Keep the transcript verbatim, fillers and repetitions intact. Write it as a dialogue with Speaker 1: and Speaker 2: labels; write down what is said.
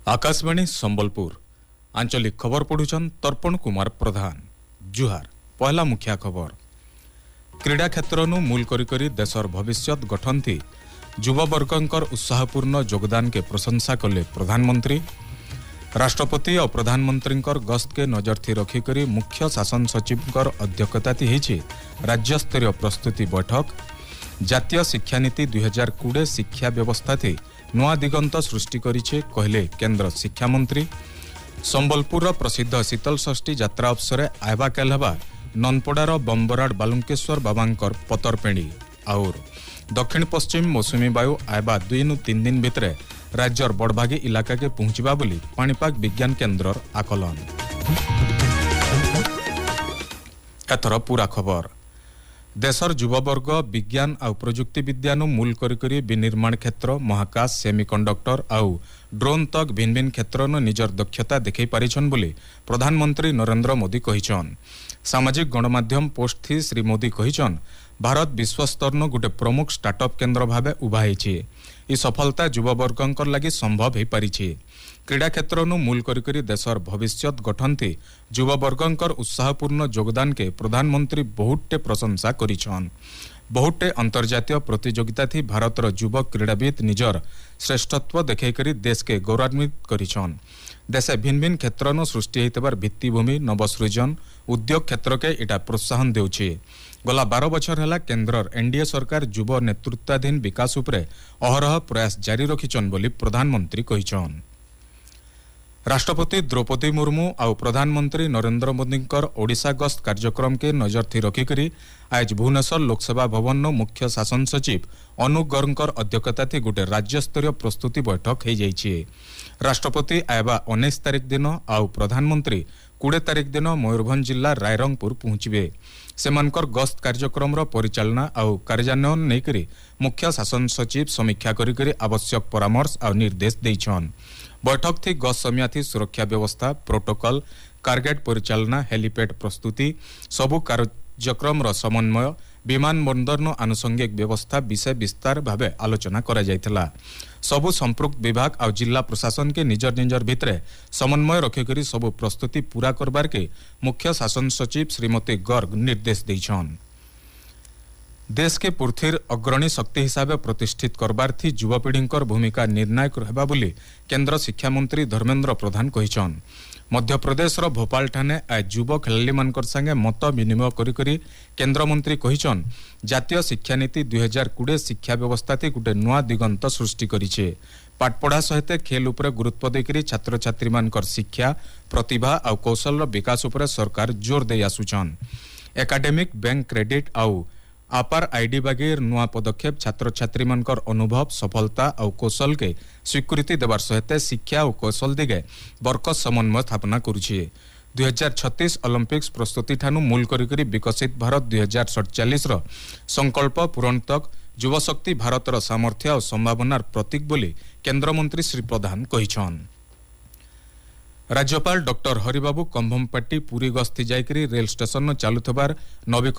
Speaker 1: आकाशवाणी संबलपुर आंचलिक खबर पढ़ुछन तर्पण कुमार प्रधान। जुहार पहला मुख्य खबर क्रीड़ा क्षेत्र मूल करी करी देशर भविष्यत गठन थी युववर्गंकर उत्साहपूर्ण योगदान के प्रशंसा कले प्रधानमंत्री। राष्ट्रपति और प्रधानमंत्री गस्त के नजर थी रखिक मुख्य शासन सचिव अध्यक्षता थी राज्य स्तरीय प्रस्तुति बैठक। जातीय शिक्षा नीति दुई हजार कोड़े शिक्षा व्यवस्था थी नुआ दिगंत सृष्टि करिछे कहले केंद्र शिक्षा मंत्री। संबलपुर प्रसिद्ध शीतल षष्ठी यात्रा अवसर आयबा केलहबा ननपड़ार बम्बराड बालुंकेश्वर बाबांकर पतरपेणी और दक्षिण पश्चिम मौसुमी वायु आयबा दुई नु तीन दिन भितर राज्यर बड़भागी इलाका के पहुंचबा बोली पाणीपाग विज्ञान केंद्र आकलन। एथर पूरा खबर देशर युववर्ग विज्ञान और प्रजुक्ति विद्यानु मूल करी करी विनिर्माण क्षेत्र महाकाश सेमिकंडक्टर आउ ड्रोन तक भिन्न भिन्न क्षेत्र निजर दक्षता देखै पारिछन बोली प्रधानमंत्री नरेंद्र मोदी कहिछन। सामाजिक गणमाध्यम पोस्ट थी श्री मोदी कहिछन भारत विश्वस्तर गोटे प्रमुख स्टार्टअप केंद्र भावे उभा होइछि। ई सफलता युववर्गंकर लागि संभव हो पारिछि। क्रीड़ा क्षेत्र मूल करी करी देशर भविष्यत गठन थी युववर्गंकर उत्साहपूर्ण योगदान के प्रधानमंत्री बहुटे प्रशंसा करिछन। बहुटे अंतर्जातीय प्रतियोगिता थी भारतर युवा क्रीड़ाविद निजर श्रेष्ठत्व देखैकरी देश के गौरवान्वित करिछन। देशे भिन्न भिन्न क्षेत्र सृष्टि होइतबार भित्तिभूमि नवसृजन उद्योग क्षेत्र के इटा प्रोत्साहन देउछि। गला बारह बछर है केन्द्र एनडीए सरकार युव नेतृत्वाधीन विकास उपरे अहरह प्रयास जारी रखिछन बोली प्रधानमंत्री कहिछन। राष्ट्रपति द्रौपदी मुर्मू और प्रधानमंत्री नरेंद्र मोदी ओडिशा गस्त कार्यक्रम के नजर थी रखिक आज भुवनेश्वर लोकसभा भवन मुख्य शासन सचिव अनुप गर्गर अध्यक्षता थी गोटे राज्य स्तरीय प्रस्तुति बैठक हो जाइए। राष्ट्रपति आयबा उन्नीस तारिख दिन आउ प्रधानमंत्री कोड़े तारिख दिन मयूरभंज जिला रायरंगपुर पहुंचे। सेमानकर गस्त कार्यक्रम परिचालना और कार्यान्वयन नहीं मुख्य शासन सचिव समीक्षा करी आवश्यक परामर्श और निर्देश देइछन। बैठक थी गस्त समय थी सुरक्षा व्यवस्था प्रोटोकॉल कारगेट परिचालना हेलीपैड प्रस्तुति सबु कार्यक्रम समन्वय विमान बंदर आनुषंगिक व्यवस्था विषय विस्तार भावे आलोचना करा जायथिला। सबु संपृक्त विभाग और जिला प्रशासन के निजर निजर भितरे समन्वय रखिक सबु प्रस्तुति पूरा करबार के मुख्य शासन सचिव श्रीमती गर्ग निर्देश दैछन। देश के पूर्थिर अग्रणी शक्ति हिसाब प्रतिष्ठित करबार थी युवपीढ़ी भूमिका निर्णायक रहबा बोली केंद्र शिक्षा मंत्री धर्मेंद्र प्रधान कहिछन। मध्य प्रदेश रो भोपाल ठाने आज युव खेलाड़ी मानकर संगे मत विनिमय करी करी केंद्र मंत्री कहिछन जातीय शिक्षा नीति दुई हजार कोड़े शिक्षा व्यवस्था थी गोटे नुआ दिगंत सृष्टि करिछे। पाठपढ़ा सहित खेल उपरे गुरुत्व देकरी छात्र छात्री मानकर शिक्षा प्रतिभा और कौशल विकास उपरे सरकार जोर दे आसुछन। एकाडेमिक बैंक क्रेडिट आउ आपार आईडी बागेर नुआ पदक्षेप छात्र छात्री मानकर अनुभव सफलता और कौशल के स्वीकृति देवार सहित शिक्षा और कौशल दिगे बर्क समन्वय स्थापना करुछे। दुई हजार छत्तीस ओलंपिक्स प्रस्तुति ठानु मूल करी विकसित भारत दुई हजार सड़चालीस संकल्प पूरण तक युवशक्ति भारतर सामर्थ्य और संभावनार प्रतीक बोली केंद्र मंत्री श्री प्रधान कहिछन। राज्यपाल डॉक्टर हरिबाबू कंभमपाटी पुरी गस्ती जाइकरी रेल स्टेशन चालुथबार नवीकरण